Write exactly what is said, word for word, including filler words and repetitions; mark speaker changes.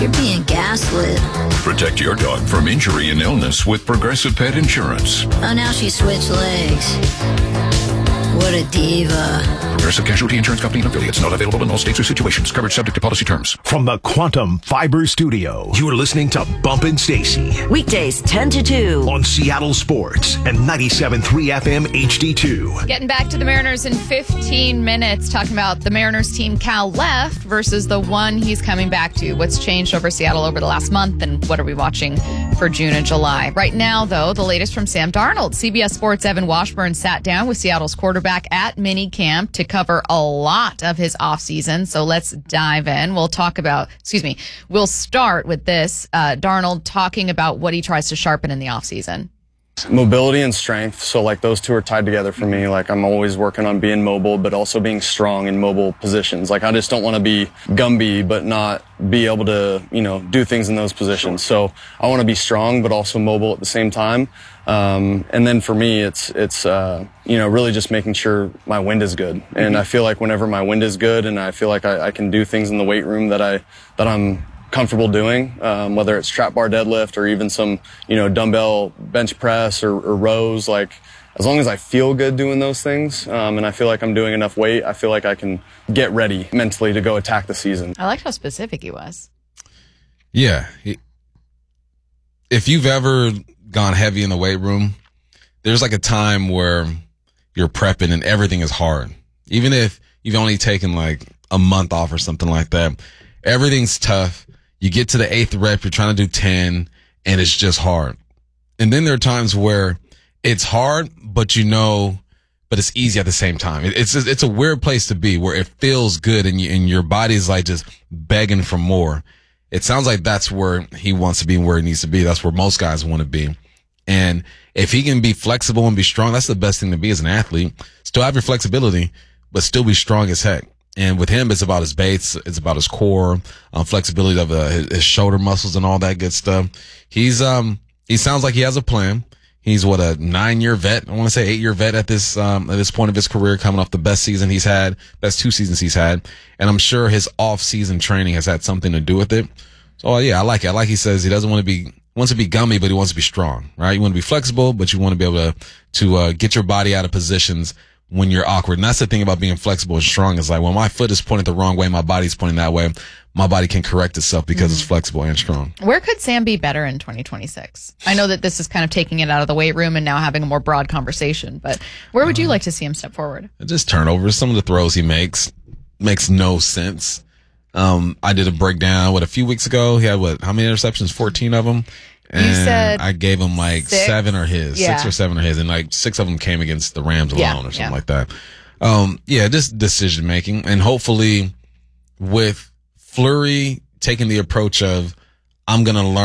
Speaker 1: You're being gaslit.
Speaker 2: Protect your dog from injury and illness with Progressive Pet Insurance.
Speaker 1: Oh, now she switched legs. What a diva.
Speaker 2: Progressive Casualty Insurance Company and affiliates. Not available in all states or situations. Coverage subject to policy terms.
Speaker 3: From the Quantum Fiber Studio, you're listening to Bumpin' Stacy.
Speaker 4: Weekdays ten to two.
Speaker 3: On Seattle Sports and ninety-seven point three F M H D two.
Speaker 5: Getting back to the Mariners in fifteen minutes, talking about the Mariners team Cal left versus the one he's coming back to. What's changed over Seattle over the last month, and what are we watching for June and July? Right now, though, the latest from Sam Darnold. C B S Sports' Evan Washburn sat down with Seattle's quarterback at mini camp to cover a lot of his offseason. So let's dive in. We'll talk about, excuse me, we'll start with this. Uh, Darnold talking about what he tries to sharpen in the offseason.
Speaker 6: Mobility and strength. So like those two are tied together for me. Like I'm always working on being mobile, but also being strong in mobile positions. Like I just don't want to be Gumby, but not be able to, you know, do things in those positions. So I want to be strong, but also mobile at the same time. Um, and then for me, it's, it's, uh, you know, really just making sure my wind is good. And I feel like whenever my wind is good and I feel like I, I can do things in the weight room that I, that I'm comfortable doing, um, whether it's trap bar deadlift or even some, you know, dumbbell bench press or, or rows, like as long as I feel good doing those things, um, and I feel like I'm doing enough weight, I feel like I can get ready mentally to go attack the season.
Speaker 5: I liked how specific he was.
Speaker 7: Yeah. He, if you've ever gone heavy in the weight room, there's like a time where you're prepping and everything is hard. Even if you've only taken like a month off or something like that, everything's tough. You get to the eighth rep, you're trying to do ten, and it's just hard. And then there are times where it's hard, but you know, but it's easy at the same time. It's it's a weird place to be where it feels good and you, and your body's like just begging for more. It sounds like that's where he wants to be and where he needs to be. That's where most guys want to be. And if he can be flexible and be strong, that's the best thing to be as an athlete. Still have your flexibility, but still be strong as heck. And with him, it's about his base, it's about his core, um, flexibility of uh, his, his shoulder muscles and all that good stuff. He's um he sounds like he has a plan. He's what, a nine-year vet? I want to say eight-year vet at this um at this point of his career, coming off the best season he's had, best two seasons he's had, and I'm sure his off-season training has had something to do with it. So uh, yeah, I like it. I like he says he doesn't want to be wants to be gummy, but he wants to be strong, right? You want to be flexible, but you want to be able to to uh, get your body out of positions when you're awkward. And that's the thing about being flexible and strong, is like when my foot is pointed the wrong way, my body's pointing that way, my body can correct itself because mm-hmm. it's flexible and strong.
Speaker 5: Where could Sam be better in twenty twenty-six? I know that this is kind of taking it out of the weight room and now having a more broad conversation, but where would you like to see him step forward?
Speaker 7: Just turnovers. Some of the throws he makes makes no sense. Um, I did a breakdown, what, a few weeks ago. He had, what, how many interceptions? fourteen of them. And
Speaker 5: you said
Speaker 7: I gave him like
Speaker 5: six?
Speaker 7: seven or his,
Speaker 5: yeah.
Speaker 7: six or seven or his, and like six of them came against the Rams alone
Speaker 5: yeah,
Speaker 7: or something
Speaker 5: yeah.
Speaker 7: like that. Um, yeah, just decision making, and hopefully with Fleury taking the approach of, I'm going to learn